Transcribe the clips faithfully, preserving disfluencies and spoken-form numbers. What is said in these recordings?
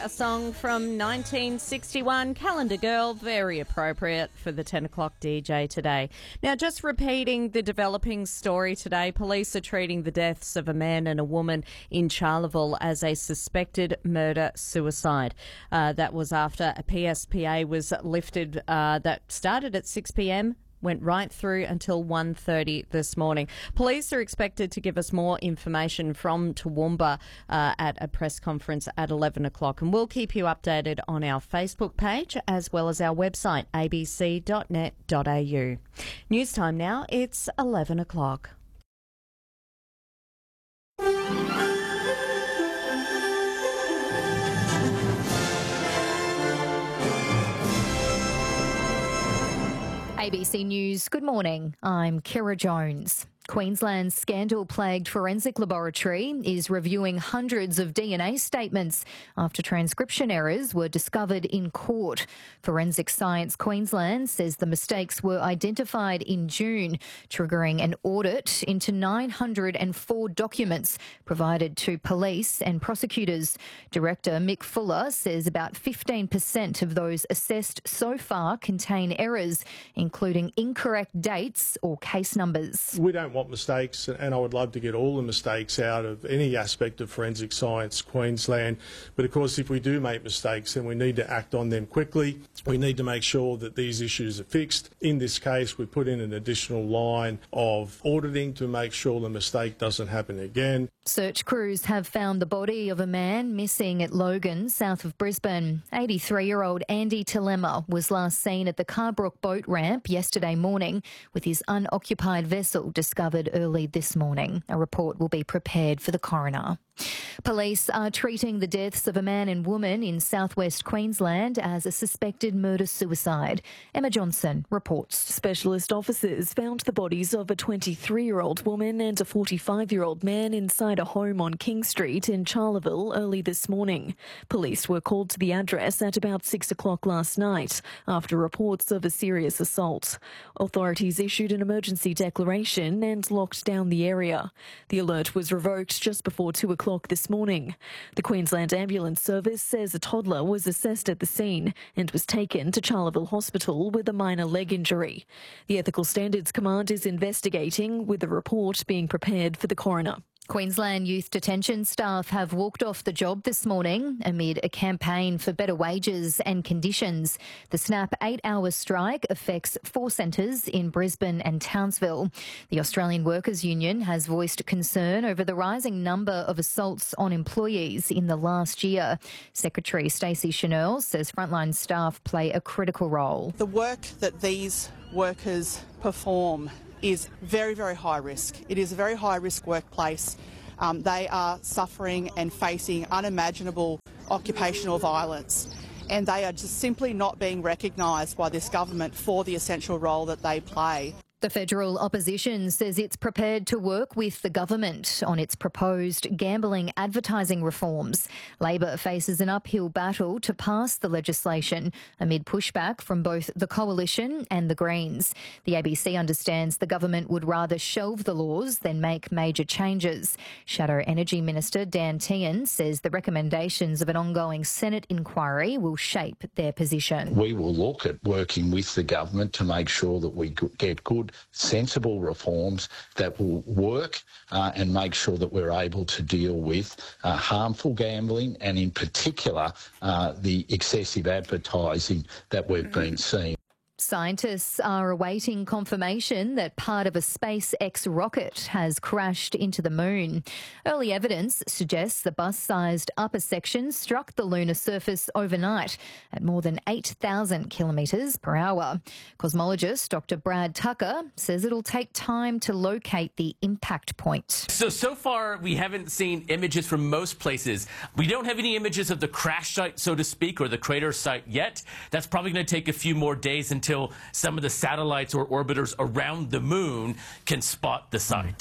A song from nineteen sixty-one, Calendar Girl, very appropriate for the ten o'clock D J today. Now, just repeating the developing story today, police are treating the deaths of a man and a woman in Charleville as a suspected murder-suicide. Uh, that was after a P S P A was lifted uh, that started at six p m, went right through until one thirty this morning. Police are expected to give us more information from Toowoomba uh, at a press conference at eleven o'clock, and we'll keep you updated on our Facebook page as well as our website, a b c dot net dot a u. News time now, it's eleven o'clock. A B C News, good morning. I'm Kira Jones. Queensland's scandal-plagued forensic laboratory is reviewing hundreds of D N A statements after transcription errors were discovered in court. Forensic Science Queensland says the mistakes were identified in June, triggering an audit into nine hundred four documents provided to police and prosecutors. Director Mick Fuller says about fifteen percent of those assessed so far contain errors, including incorrect dates or case numbers. We don't want mistakes, and I would love to get all the mistakes out of any aspect of Forensic Science Queensland. But of course, if we do make mistakes, then we need to act on them quickly. We need to make sure that these issues are fixed. In this case, we put in an additional line of auditing to make sure the mistake doesn't happen again. Search crews have found the body of a man missing at Logan, south of Brisbane. eighty-three-year-old Andy Telema was last seen at the Carbrook boat ramp yesterday morning with his unoccupied vessel discovered early this morning. A report will be prepared for the coroner. Police are treating the deaths of a man and woman in southwest Queensland as a suspected murder-suicide. Emma Johnson reports. Specialist officers found the bodies of a twenty-three-year-old woman and a forty-five-year-old man inside a home on King Street in Charleville early this morning. Police were called to the address at about six o'clock last night after reports of a serious assault. Authorities issued an emergency declaration and locked down the area. The alert was revoked just before two o'clock this morning. The Queensland Ambulance Service says a toddler was assessed at the scene and was taken to Charleville Hospital with a minor leg injury. The Ethical Standards Command is investigating, with a report being prepared for the coroner. Queensland youth detention staff have walked off the job this morning amid a campaign for better wages and conditions. The SNAP eight-hour strike affects four centres in Brisbane and Townsville. The Australian Workers' Union has voiced concern over the rising number of assaults on employees in the last year. Secretary Stacey Chanel says frontline staff play a critical role. The work that these workers perform is very, very high risk. It is a very high risk workplace. Um, they are suffering and facing unimaginable occupational violence, and they are just simply not being recognised by this government for the essential role that they play. The federal opposition says it's prepared to work with the government on its proposed gambling advertising reforms. Labor faces an uphill battle to pass the legislation amid pushback from both the Coalition and the Greens. The A B C understands the government would rather shelve the laws than make major changes. Shadow Energy Minister Dan Tehan says the recommendations of an ongoing Senate inquiry will shape their position. We will look at working with the government to make sure that we get good, sensible reforms that will work uh, and make sure that we're able to deal with uh, harmful gambling and in particular uh, the excessive advertising that we've been seeing. Scientists are awaiting confirmation that part of a SpaceX rocket has crashed into the moon. Early evidence suggests the bus-sized upper section struck the lunar surface overnight at more than eight thousand kilometres per hour. Cosmologist Doctor Brad Tucker says it'll take time to locate the impact point. So, so far we haven't seen images from most places. We don't have any images of the crash site, so to speak, or the crater site yet. That's probably going to take a few more days until some of the satellites or orbiters around the moon can spot the site.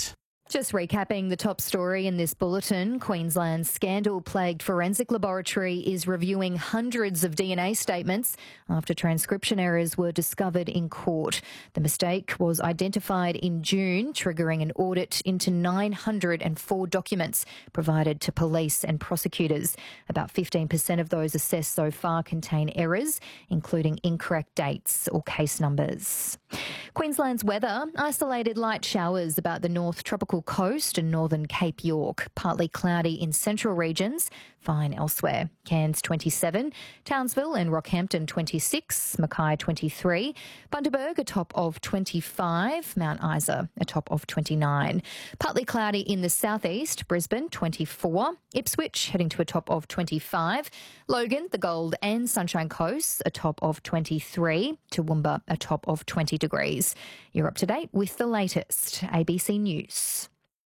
Just recapping the top story in this bulletin, Queensland's scandal-plagued forensic laboratory is reviewing hundreds of D N A statements after transcription errors were discovered in court. The mistake was identified in June, triggering an audit into nine hundred four documents provided to police and prosecutors. About fifteen percent of those assessed so far contain errors, including incorrect dates or case numbers. Queensland's weather, isolated light showers about the North Tropical Coast and northern Cape York, partly cloudy in central regions, fine elsewhere. Cairns twenty-seven, Townsville and Rockhampton twenty-six, Mackay twenty-three, Bundaberg a top of twenty-five, Mount Isa a top of twenty-nine. Partly cloudy in the southeast, Brisbane twenty-four, Ipswich heading to a top of twenty-five, Logan, the Gold and Sunshine Coast a top of twenty-three, Toowoomba a top of twenty degrees. You're up to date with the latest. A B C News.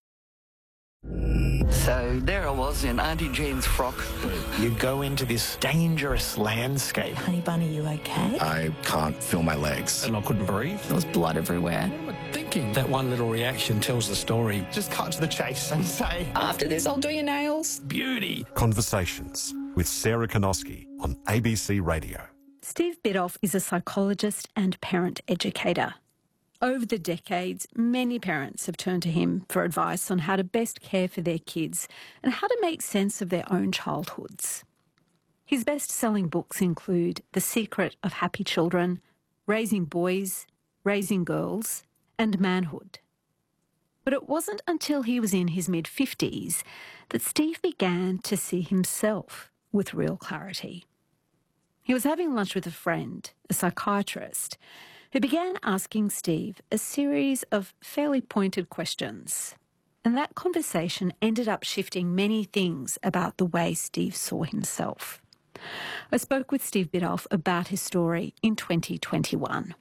So there I was in Auntie Jean's frock. You go into this dangerous landscape. Honey Bunny, you okay? I can't feel my legs. And I couldn't breathe. There was blood everywhere. What am I thinking? That one little reaction tells the story. Just cut to the chase and say, after this, I'll do your nails. Beauty. Conversations with Sarah Konoski on A B C Radio. Steve Biddulph is a psychologist and parent educator. Over the decades, many parents have turned to him for advice on how to best care for their kids and how to make sense of their own childhoods. His best-selling books include The Secret of Happy Children, Raising Boys, Raising Girls, and Manhood. But it wasn't until he was in his mid-fifties that Steve began to see himself with real clarity. He was having lunch with a friend, a psychiatrist, who began asking Steve a series of fairly pointed questions. And that conversation ended up shifting many things about the way Steve saw himself. I spoke with Steve Biddulph about his story in twenty twenty-one.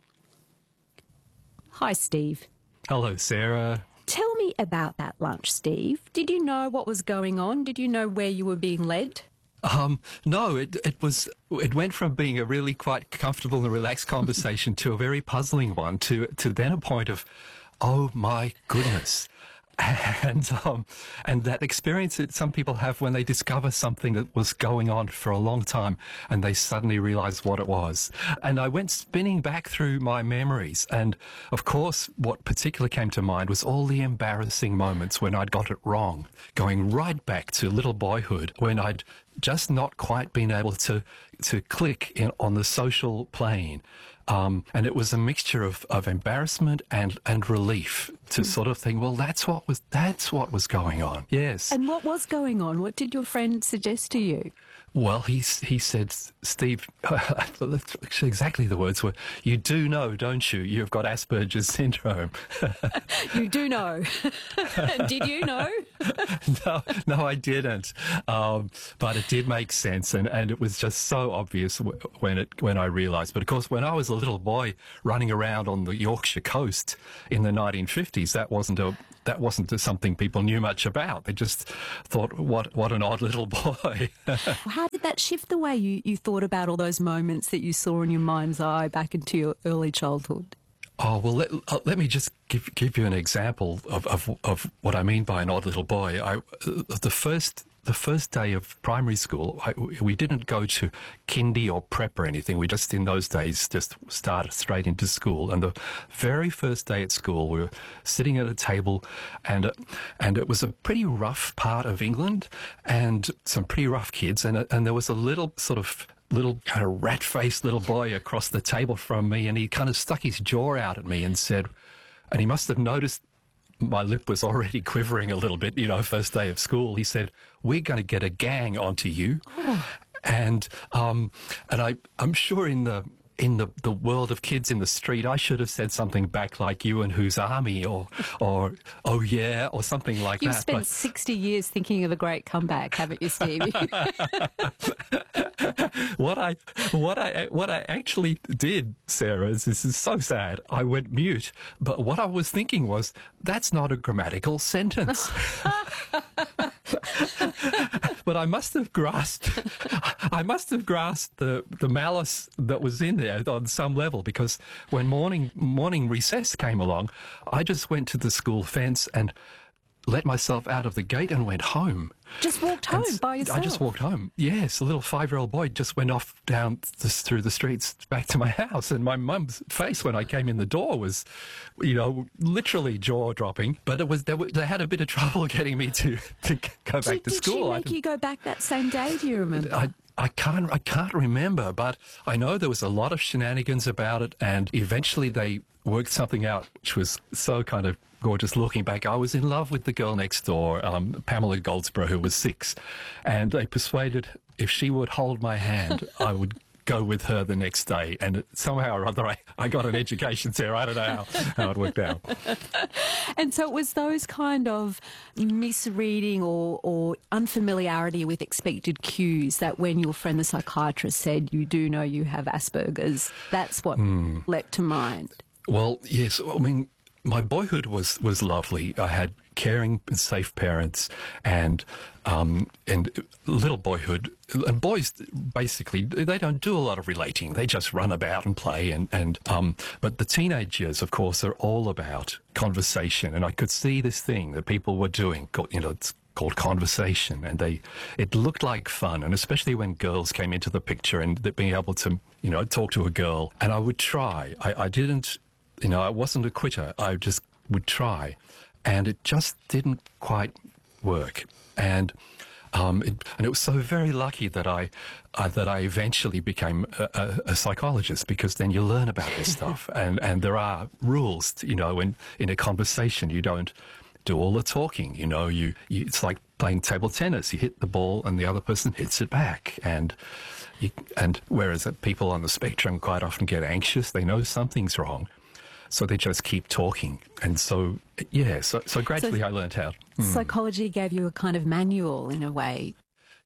Hi, Steve. Hello, Sarah. Tell me about that lunch, Steve. Did you know what was going on? Did you know where you were being led? Um, no, it, it was, it went from being a really quite comfortable and relaxed conversation to a very puzzling one, to, to then a point of, oh my goodness. And, um, and that experience that some people have when they discover something that was going on for a long time and they suddenly realize what it was. And I went spinning back through my memories. And of course, what particularly came to mind was all the embarrassing moments when I'd got it wrong, going right back to little boyhood when I'd just not quite been able to, to click in on the social plane. Um, and it was a mixture of, of embarrassment and, and relief to mm. sort of think, well, that's what was that's what was going on. Yes. And what was going on? What did your friend suggest to you? Well, he he said, Steve, exactly the words were, you do know, don't you? You've got Asperger's syndrome. You do know. Did you know? no, no, I didn't. Um, but it did make sense, and, and it was just so obvious when it when I realised. But of course, when I was a little boy running around on the Yorkshire coast in the nineteen fifties, that wasn't a that wasn't something people knew much about. They just thought, what what an odd little boy. How did that shift the way you, you thought about all those moments that you saw in your mind's eye back into your early childhood? Oh, well, let, uh, let me just give give you an example of, of, of what I mean by an odd little boy. I, uh, the first... The first day of primary school, I, we didn't go to kindy or prep or anything. We just, in those days, just started straight into school. And the very first day at school, we were sitting at a table, and and it was a pretty rough part of England, and some pretty rough kids. And and there was a little sort of little kind of rat-faced little boy across the table from me, and he kind of stuck his jaw out at me and said, and he must have noticed my lip was already quivering a little bit, you know, first day of school. He said, we're going to get a gang onto you. Oh. And um, and I, I'm sure in the in the, the world of kids in the street, I should have said something back like, you and whose army, or, or oh yeah, or something like You've that. You've spent but... sixty years thinking of a great comeback, haven't you, Steve? what I what I what I actually did, Sarah, is this is so sad. I went mute, but what I was thinking was, that's not a grammatical sentence. But I must have grasped, I must have grasped the, the malice that was in there on some level, because when morning morning recess came along, I just went to the school fence and let myself out of the gate and went home. Just walked home And by yourself? I just walked home. Yes, a little five-year-old boy just went off down this, through the streets back to my house, and my mum's face when I came in the door was, you know, literally jaw-dropping. But it was they, were, they had a bit of trouble getting me to, to go back did, to did school. Did she make you go back that same day? Do you remember? I, I can't I can't remember, but I know there was a lot of shenanigans about it, and eventually they worked something out, which was so kind of gorgeous looking back. I was in love with the girl next door, um, Pamela Goldsborough, who was six, and they persuaded if she would hold my hand, I would go with her the next day. And somehow or other, I, I got an education, Sarah. I don't know how, how it worked out. And so it was those kind of misreading or, or unfamiliarity with expected cues that when your friend the psychiatrist said, you do know you have Asperger's, that's what mm. leapt to mind. Well, yes. I mean, my boyhood was, was lovely. I had caring and safe parents, and um, and little boyhood. And boys, basically, they don't do a lot of relating. They just run about and play. And, and um, but the teenage years, of course, are all about conversation. And I could see this thing that people were doing, you know, it's called conversation, and they it looked like fun, and especially when girls came into the picture and being able to, you know, talk to a girl. And I would try. I, I didn't. You know, I wasn't a quitter. I just would try, and it just didn't quite work. And um, it, and it was so very lucky that I uh, that I eventually became a, a, a psychologist, because then you learn about this stuff, and and there are rules. To, you know, in in a conversation, you don't do all the talking. You know, you, you it's like playing table tennis. You hit the ball, and the other person hits it back, and. You, and whereas people on the spectrum quite often get anxious, they know something's wrong. So they just keep talking. And so, yeah, so, so gradually so I learned how. Mm. Psychology gave you a kind of manual in a way.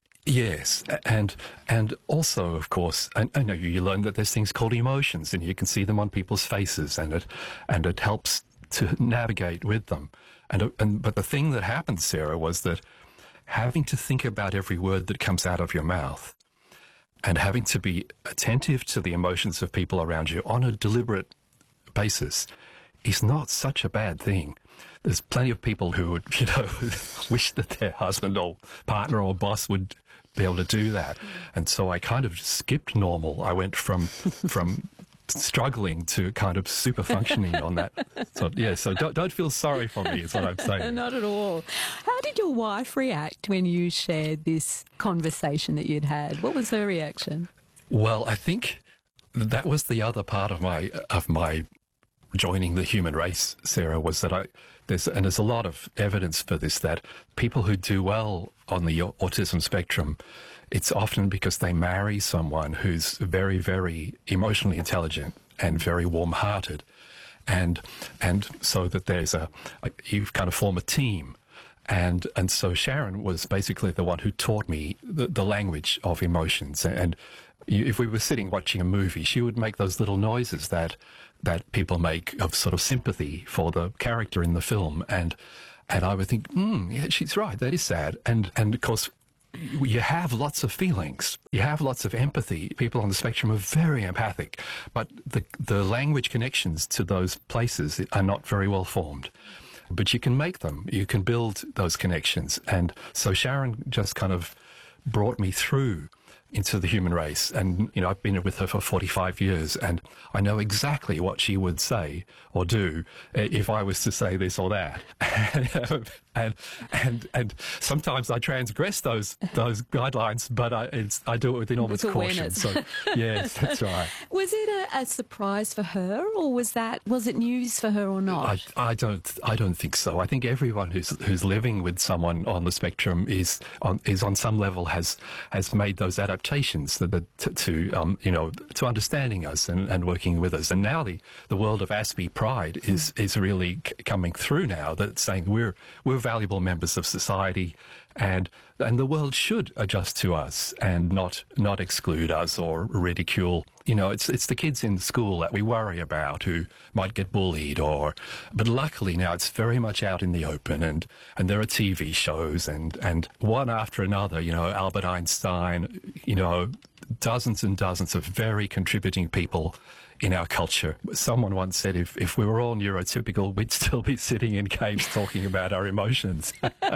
Yes. And and also, of course, I, I know you, you learn that there's things called emotions, and you can see them on people's faces, and it and it helps to navigate with them. And, and but the thing that happened, Sarah, was that having to think about every word that comes out of your mouth, and having to be attentive to the emotions of people around you on a deliberate basis is not such a bad thing. There's plenty of people who would, you know, wish that their husband or partner or boss would be able to do that. And so I kind of skipped normal. I went from from struggling to kind of super functioning on that. So, yeah, so don't, don't feel sorry for me is what I'm saying. Not at all. How did your wife react when you shared this conversation that you'd had? What was her reaction? Well, I think that was the other part of my of my joining the human race, Sarah, was that I there's and there's a lot of evidence for this, that people who do well on the autism spectrum, it's often because they marry someone who's very, very emotionally intelligent and very warm-hearted, and and so that there's a, a you kind of form a team. And and so Sharon was basically the one who taught me the, the language of emotions. And you, if we were sitting watching a movie, she would make those little noises that that people make of sort of sympathy for the character in the film. And and I would think, hmm, yeah, she's right, that is sad. And and of course, you have lots of feelings. You have lots of empathy. People on the spectrum are very empathic, but the the language connections to those places are not very well formed. But you can make them. You can build those connections. And so Sharon just kind of brought me through into the human race. And, you know, I've been with her for forty-five years, and I know exactly what she would say or do if I was to say this or that. and and and sometimes I transgress those those guidelines, but I it's, I do it with enormous with caution. So yes, that's right. Was it a, a surprise for her, or was that was it news for her or not? I, I don't I don't think so. I think everyone who's who's living with someone on the spectrum is on is on some level has has made those adaptations that the, to, to um, you know to understanding us and, and working with us. And now the, the world of Aspie Pride is is really c- coming through now. That's saying we're we're valuable members of society, and and the world should adjust to us and not not exclude us or ridicule. You know, it's it's the kids in school that we worry about who might get bullied, or but luckily now it's very much out in the open, and, and there are T V shows and, and one after another, you know, Albert Einstein, you know, dozens and dozens of very contributing people in our culture. Someone once said if, if we were all neurotypical, we'd still be sitting in caves talking about our emotions.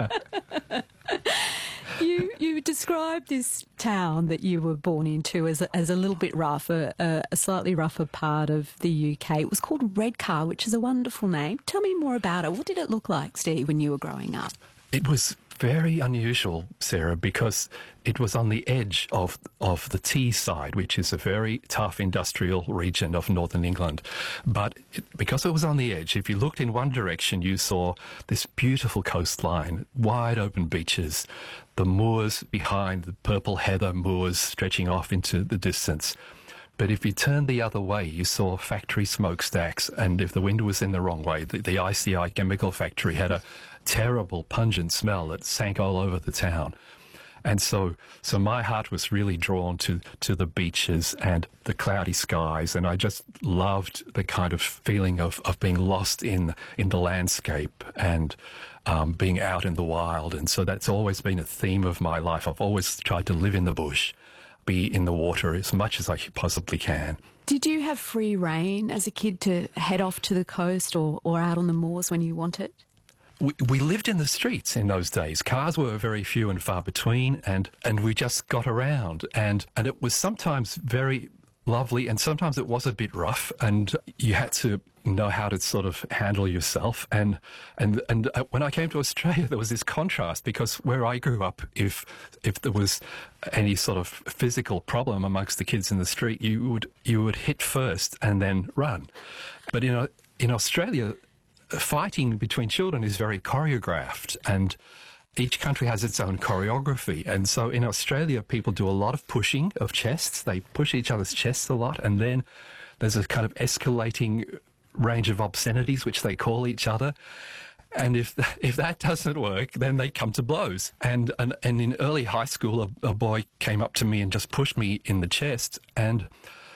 You you described this town that you were born into as a, as a little bit rough, a, a slightly rougher part of the U K. It was called Redcar, which is a wonderful name. Tell me more about it. What did it look like, Steve, when you were growing up? It was very unusual, Sarah, because it was on the edge of of the Teesside, which is a very tough industrial region of northern England. But it, because it was on the edge, if you looked in one direction, you saw this beautiful coastline, wide open beaches, the moors behind, the purple heather moors stretching off into the distance. But if you turned the other way, you saw factory smokestacks, and if the wind was in the wrong way, the, the I C I chemical factory had a terrible pungent smell that sank all over the town. And so so my heart was really drawn to, to the beaches and the cloudy skies, and I just loved the kind of feeling of, of being lost in in the landscape and um, being out in the wild. And so that's always been a theme of my life. I've always tried to live in the bush, be in the water as much as I possibly can. Did you have free rein as a kid to head off to the coast or, or out on the moors when you wanted? We, we lived in the streets in those days. Cars were very few and far between, and, and we just got around. And, and it was sometimes very lovely, and sometimes it was a bit rough, and you had to know how to sort of handle yourself. And and and when I came to Australia, there was this contrast, because where I grew up, if if there was any sort of physical problem amongst the kids in the street, you would you would hit first and then run. But in in Australia, fighting between children is very choreographed, and each country has its own choreography. And so in Australia, people do a lot of pushing of chests. They push each other's chests a lot, and then there's a kind of escalating range of obscenities which they call each other. And if if that doesn't work, then they come to blows. And and, and in early high school, a, a boy came up to me and just pushed me in the chest, and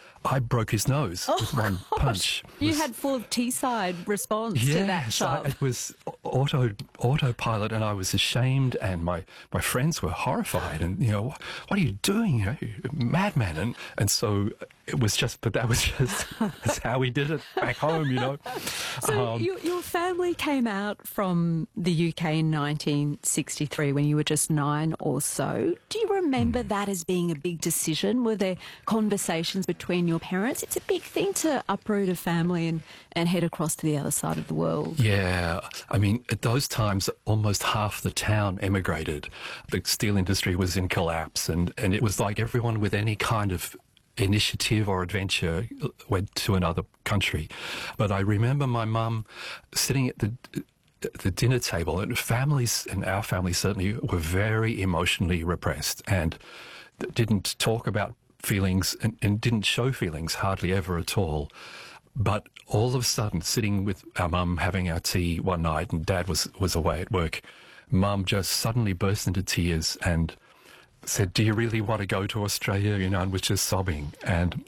I broke his nose oh, with one gosh. punch. You was, had full Teesside response yes, to that shove. I, it was auto autopilot, and I was ashamed, and my, my friends were horrified. And you know, what, what are you doing, you know, madman? And and so it was just, but that was just that's how we did it back home, you know. So um, you, your family came out from the U K in nineteen sixty-three when you were just nine or so. Do you remember mm. that as being a big decision? Were there conversations between your parents? It's a big thing to uproot a family and, and head across to the other side of the world. Yeah. I mean, at those times, almost half the town emigrated. The steel industry was in collapse, and, and it was like everyone with any kind of initiative or adventure went to another country. But I remember my mum sitting at the the dinner table, and families, and our family certainly, were very emotionally repressed and didn't talk about feelings and, and didn't show feelings hardly ever at all. But all of a sudden, sitting with our mum having our tea one night, and Dad was, was away at work, Mum just suddenly burst into tears and said, "Do you really want to go to Australia?" You know, and was just sobbing. And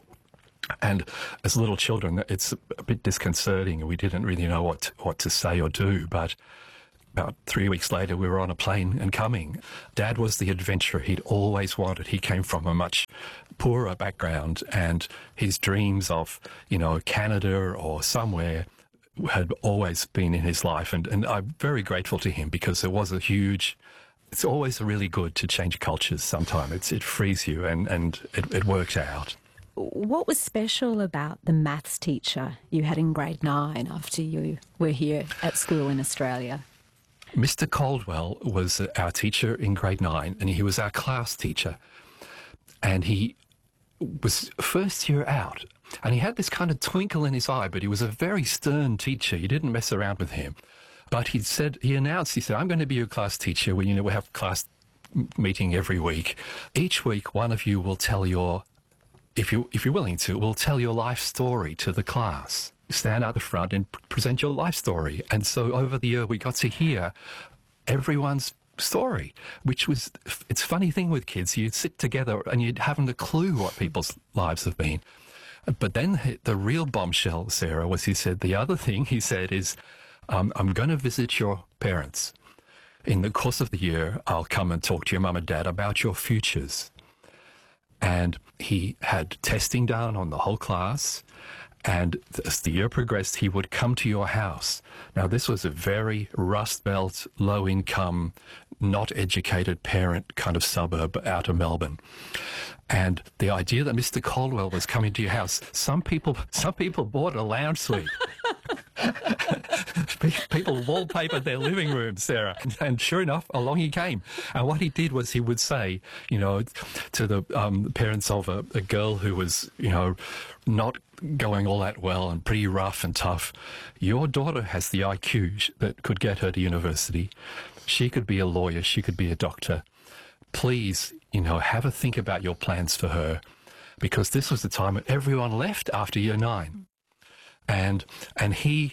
and as little children, it's a bit disconcerting, and we didn't really know what to, what to say or do. But about three weeks later, we were on a plane and coming. Dad was the adventurer he'd always wanted. He came from a much poorer background, and his dreams of, you know, Canada or somewhere had always been in his life. And, and I'm very grateful to him, because it was a huge... It's always really good to change cultures sometimes. It's, it frees you, and, and it, it worked out. What was special about the maths teacher you had in grade nine after you were here at school in Australia? Mister Caldwell was our teacher in grade nine, and he was our class teacher. And he was first year out, and he had this kind of twinkle in his eye, but he was a very stern teacher. You didn't mess around with him. But he said, he announced, he said, "I'm going to be your class teacher. We, you know, we have class meeting every week. Each week, one of you will tell your, if you if you're willing to, will tell your life story to the class. Stand out the front and present your life story." And so over the year, we got to hear everyone's story, which was, it's a funny thing with kids. You'd sit together and you haven't a clue what people's lives have been. But then the real bombshell, Sarah, was he said, the other thing he said is, Um, "I'm going to visit your parents. In the course of the year, I'll come and talk to your mum and dad about your futures." And he had testing done on the whole class. And as the year progressed, he would come to your house. Now, this was a very Rust Belt, low-income, not educated parent kind of suburb out of Melbourne. And the idea that Mister Caldwell was coming to your house, some people, some people bought a lounge suite. People wallpapered their living rooms, Sarah. And sure enough, along he came. And what he did was he would say, you know, to the um, parents of a, a girl who was, you know, not going all that well and pretty rough and tough, your daughter has the I Q that could get her to university. She could be a lawyer. She could be a doctor. Please, you know, have a think about your plans for her, because this was the time when everyone left after year nine. And and he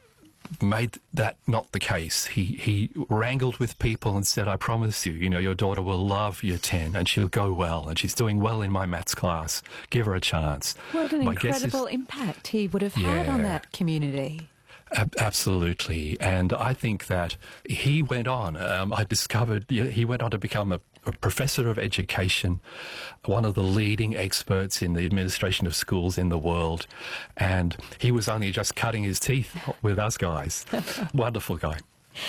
made that not the case. He he wrangled with people and said, I promise you, you know, your daughter will love year ten and she'll go well, and she's doing well in my maths class. Give her a chance. What an My incredible is, impact he would have had yeah, on that community. Ab- absolutely. And I think that he went on. Um, I discovered he went on to become a a professor of education, one of the leading experts in the administration of schools in the world. And he was only just cutting his teeth with us guys. Wonderful guy.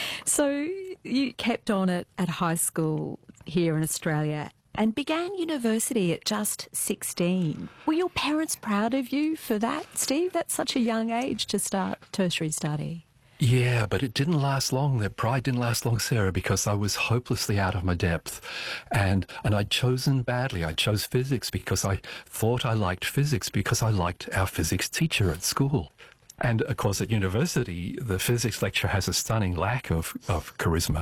So you kept on at, at high school here in Australia and began university at just sixteen. Were your parents proud of you for that, Steve? That's such a young age to start tertiary study. Yeah, but it didn't last long. That pride didn't last long, Sarah, because I was hopelessly out of my depth. And and I'd chosen badly. I chose physics because I thought I liked physics because I liked our physics teacher at school. And, of course, at university, the physics lecturer has a stunning lack of, of charisma.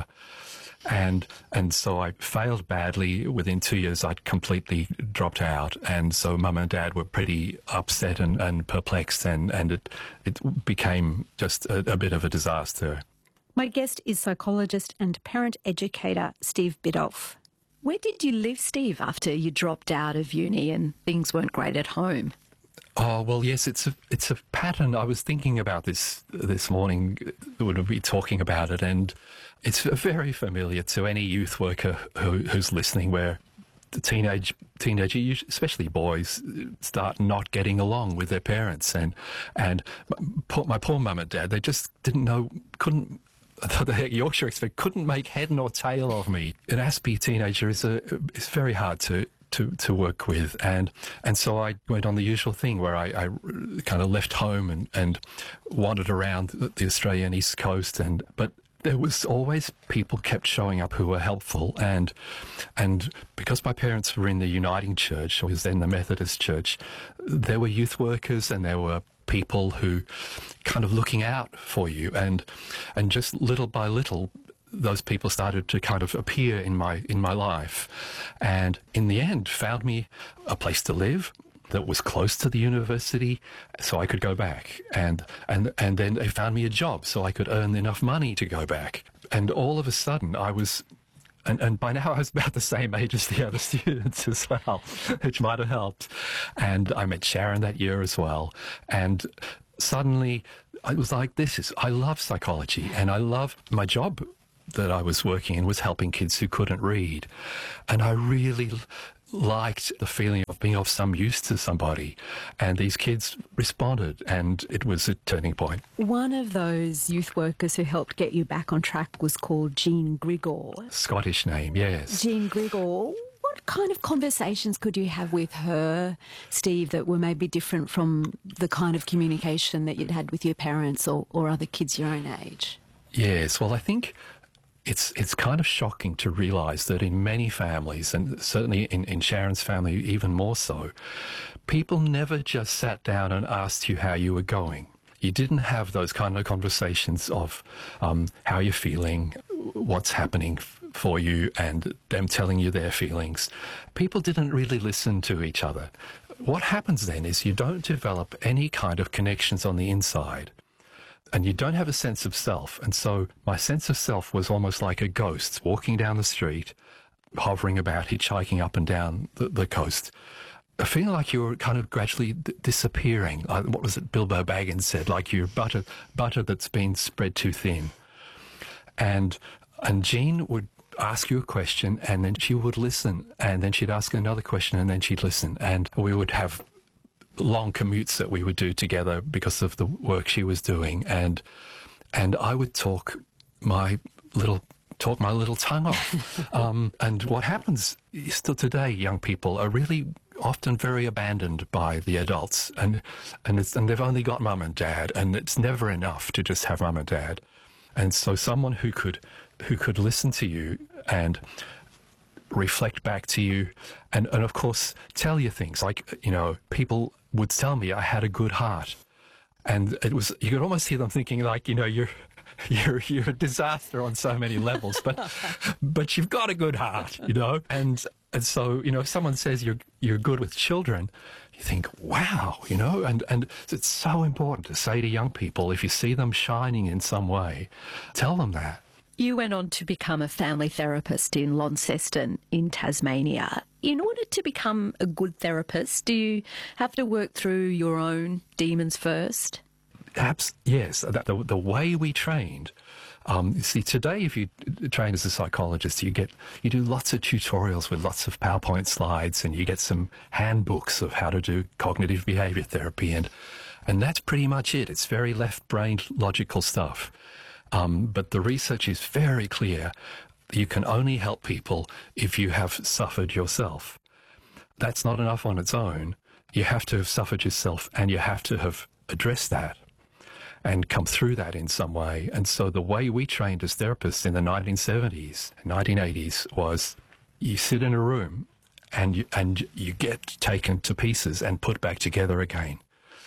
And and so I failed badly. Within two years, I'd completely dropped out. And so Mum and Dad were pretty upset and, and perplexed, and, and it, it became just a, a bit of a disaster. My guest is psychologist and parent educator Steve Biddulph. Where did you live, Steve, after you dropped out of uni and things weren't great at home? Oh, well, yes, it's a it's a pattern. I was thinking about this this morning when we were talking about it, and it's very familiar to any youth worker who, who's listening, where the teenage teenager, especially boys, start not getting along with their parents. And and my poor mum and dad, they just didn't know, couldn't, the Yorkshire accent, couldn't make head nor tail of me. An Aspie teenager is a is very hard to to, to work with. And and so I went on the usual thing where I, I kind of left home and, and wandered around the Australian East Coast. And but there was always people kept showing up who were helpful. And and because my parents were in the Uniting Church, or was then the Methodist Church, there were youth workers and there were people who kind of looking out for you. And and just little by little, those people started to kind of appear in my in my life, and in the end found me a place to live that was close to the university, so I could go back, and and and then they found me a job so I could earn enough money to go back. And all of a sudden I was, and, and by now I was about the same age as the other students as well, which might have helped. And I met Sharon that year as well, and suddenly I was like, this is, I love psychology, and I love my job that I was working in was helping kids who couldn't read. And I really liked the feeling of being of some use to somebody. And these kids responded, and it was a turning point. One of those youth workers who helped get you back on track was called Jean Grigor. Scottish name, yes. Jean Grigor. What kind of conversations could you have with her, Steve, that were maybe different from the kind of communication that you'd had with your parents or, or other kids your own age? Yes, well, I think It's it's kind of shocking to realise that in many families, and certainly in, in Sharon's family even more so, people never just sat down and asked you how you were going. You didn't have those kind of conversations of um, how you're feeling, what's happening f- for you, and them telling you their feelings. People didn't really listen to each other. What happens then is you don't develop any kind of connections on the inside. And you don't have a sense of self. And so my sense of self was almost like a ghost walking down the street, hovering about, hitchhiking up and down the, the coast. I feel like you were kind of gradually d- disappearing. Like, what was it Bilbo Baggins said? Like you're butter, butter that's been spread too thin. And and Jean would ask you a question, and then she would listen, and then she'd ask another question, and then she'd listen, and we would have long commutes that we would do together because of the work she was doing, and and I would talk my little talk my little tongue off. um, and what happens is still today, young people are really often very abandoned by the adults, and and it's, and they've only got mum and dad, and it's never enough to just have mum and dad. And so someone who could who could listen to you and reflect back to you, and, and of course tell you things like, you know, people would tell me I had a good heart, and it was, you could almost hear them thinking like, you know, you're you're you're a disaster on so many levels, but but you've got a good heart, you know. And and so, you know, if someone says you're you're good with children, you think, wow, you know, and, and it's so important to say to young people, if you see them shining in some way, tell them that. You went on to become a family therapist in Launceston in Tasmania. In order to become a good therapist, do you have to work through your own demons first? Perhaps, yes. The, the way we trained, um, you see, today if you train as a psychologist, you get you do lots of tutorials with lots of PowerPoint slides, and you get some handbooks of how to do cognitive behaviour therapy, and and that's pretty much it. It's very left-brained, logical stuff. Um, but the research is very clear. You can only help people if you have suffered yourself. That's not enough on its own. You have to have suffered yourself, and you have to have addressed that and come through that in some way. And so the way we trained as therapists in the nineteen seventies, nineteen eighties was you sit in a room and you, and you get taken to pieces and put back together again.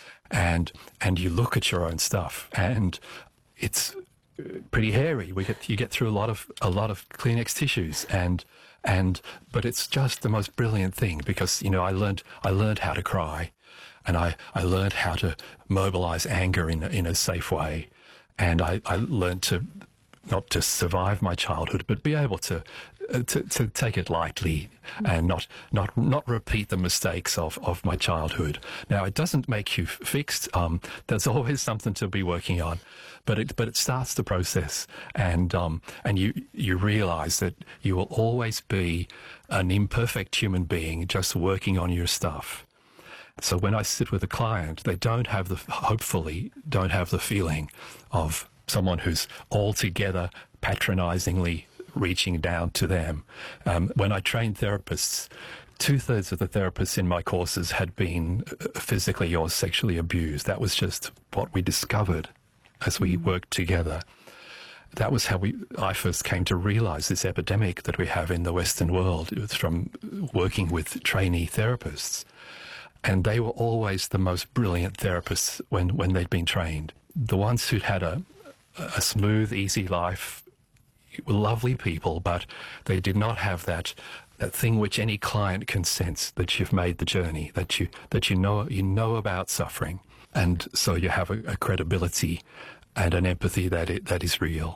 And and you look at your own stuff, and it's pretty hairy. We get you get through a lot of a lot of Kleenex tissues, and and but it's just the most brilliant thing, because, you know, I learned I learned how to cry. And I, I learned how to mobilize anger in, in a safe way. And I, I learned to not just survive my childhood, but be able to uh, to, to take it lightly and not not not repeat the mistakes of, of my childhood. Now, it doesn't make you fixed. Um, there's always something to be working on, but it but it starts the process, and um, and you you realize that you will always be an imperfect human being just working on your stuff. So when I sit with a client, they don't have the, hopefully, don't have the feeling of someone who's altogether patronizingly reaching down to them. Um, when I trained therapists, two-thirds of the therapists in my courses had been physically or sexually abused. That was just what we discovered as we worked together. That was how we, I first came to realize this epidemic that we have in the Western world. It was from working with trainee therapists. And they were always the most brilliant therapists when, when they'd been trained. The ones who'd had a, a smooth, easy life were lovely people, but they did not have that that thing which any client can sense, that you've made the journey, that you that you know you know about suffering, and so you have a, a credibility and an empathy that it, that is real.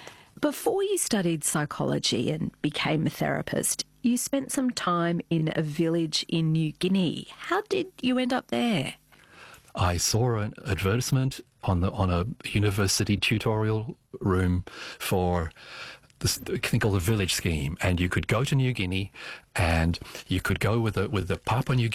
Before you studied psychology and became a therapist, you spent some time in a village in New Guinea. How did you end up there? I saw an advertisement on the on a university tutorial room for this thing called the Village Scheme, and you could go to New Guinea, and you could go with the with the Papua New